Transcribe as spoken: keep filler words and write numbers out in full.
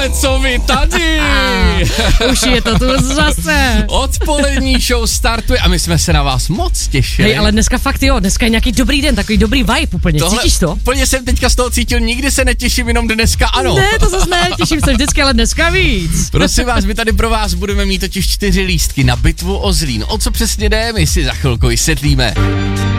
Ale co vy tady? Už je to tu zase. Odpolední show startuje a my jsme se na vás moc těšili. Hej, ale dneska fakt jo, dneska je nějaký dobrý den, takový dobrý vibe úplně, Tohle, cítíš to? Úplně jsem teďka z toho cítil, nikdy se netěším, jenom dneska ano. Ne, to zase ne, těším se vždycky, ale dneska víc. Prosím vás, my tady pro vás budeme mít totiž čtyři lístky na bitvu o Zlín. O co přesně jde, my si za chvilku vysvětlíme.